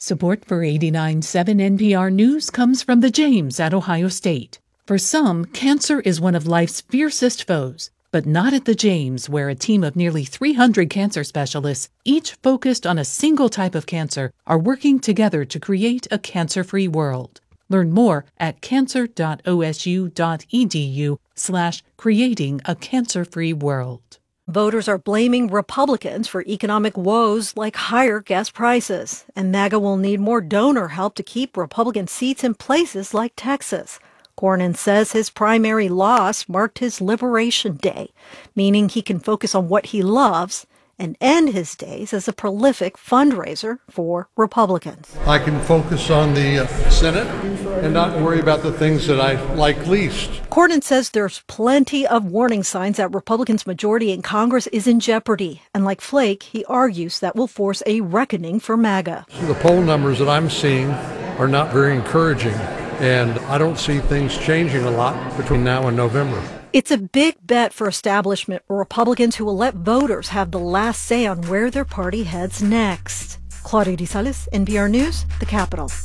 Support for 89.7 NPR News comes from the James at Ohio State. For some, cancer is one of life's fiercest foes, but not at the James, where a team of nearly 300 cancer specialists, each focused on a single type of cancer, are working together to create a cancer-free world. Learn more at cancer.osu.edu/creating-a-cancer-free-world. Voters are blaming Republicans for economic woes like higher gas prices, and MAGA will need more donor help to keep Republican seats in places like Texas. Cornyn says his primary loss marked his Liberation Day, meaning he can focus on what he loves and end his days as a prolific fundraiser for Republicans. I can focus on the Senate and not worry about the things that I like least. Cornyn says there's plenty of warning signs that Republicans' majority in Congress is in jeopardy. And like Flake, he argues that will force a reckoning for MAGA. The poll numbers that I'm seeing are not very encouraging, and I don't see things changing a lot between now and November. It's a big bet for establishment Republicans who will let voters have the last say on where their party heads next. Claudia Rizales, NPR News, The Capitol.